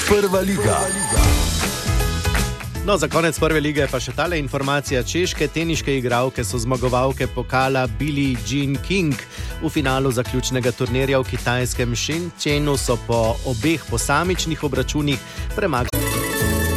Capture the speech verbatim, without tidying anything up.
Prva liga. No, za konec prve lige pa še tale informacija. Češke teniške igralke so zmagovalke pokala Billie Jean King. V finalu zaključnega turnirja v kitajskem Shenzhenu so po obeh posamičnih obračunih premagali.